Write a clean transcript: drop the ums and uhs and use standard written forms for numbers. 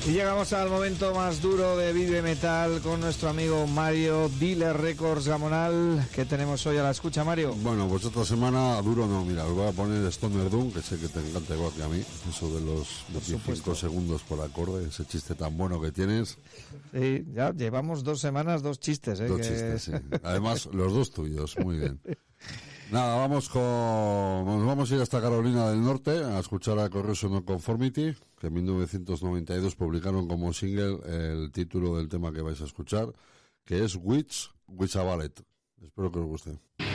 Y llegamos al momento más duro de Vive Metal con nuestro amigo Mario, Dealer Records Gamonal. ¿Qué tenemos hoy a la escucha, Mario? Bueno, pues esta semana duro no, mira, os voy a poner Stoner Doom, que sé que te encanta igual que a mí, eso de los 25 segundos por acorde, ese chiste tan bueno que tienes. Sí, ya llevamos 2 semanas, 2 chistes, Dos chistes, sí. Además, los 2 tuyos, muy bien. Nada, nos vamos a ir hasta Carolina del Norte a escuchar a Corrosion of Conformity, que en 1992 publicaron como single el título del tema que vais a escuchar, que es Witch a Ballet. Espero que os guste.